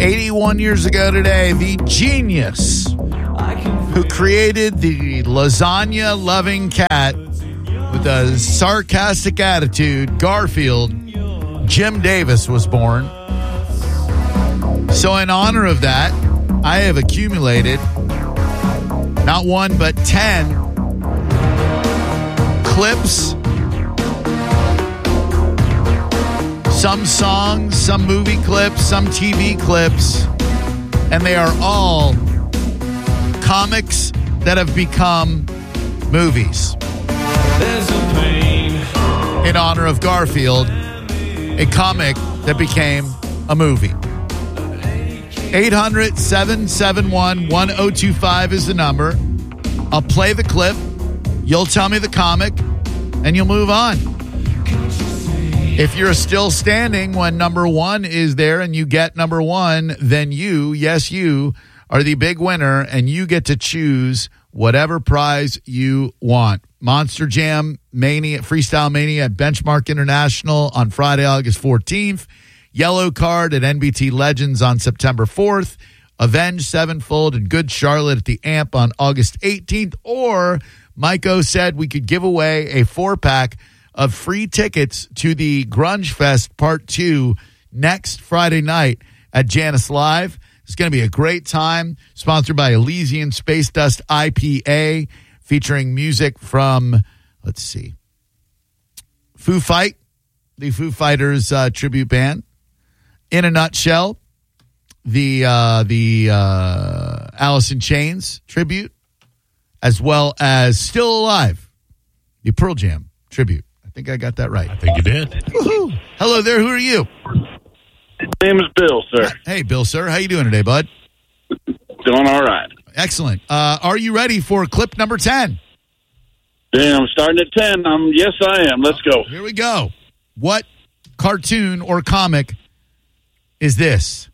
81 years ago today, the genius who created the lasagna-loving cat with a sarcastic attitude, Garfield, Jim Davis, was born. So in honor of that, I have accumulated not one but 10 clips, some songs, some movie clips, some TV clips, and they are all comics that have become movies. In honor of Garfield, a comic that became a movie. 800-771-1025 is the number. I'll play the clip. You'll tell me the comic, and you'll move on. If you're still standing when number one is there and you get number one, then you, yes, you, are the big winner, and you get to choose whatever prize you want. Monster Jam Mania, Freestyle Mania at Benchmark International on Friday, August 14th. Yellow Card at NBT Legends on September 4th. Avenged Sevenfold and Good Charlotte at the AMP on August 18th. Or Mike O said we could give away a 4-pack of free tickets to the Grunge Fest Part 2 next Friday night at Janice Live. It's going to be a great time, sponsored by Elysian Space Dust IPA, featuring music from, let's see, Foo Fight, the Foo Fighters tribute band. In a Nutshell, the Alice in Chains tribute, as well as Still Alive, the Pearl Jam tribute. I think I got that right. I think you did. Woo-hoo. Hello there. Who are you? My name is Bill, sir. Hey, Bill, sir. How you doing today, bud? Doing all right. Excellent. Are you ready for clip number 10? Damn, I'm starting at 10. Yes, I am. Let's go. Here we go. What cartoon or comic is this?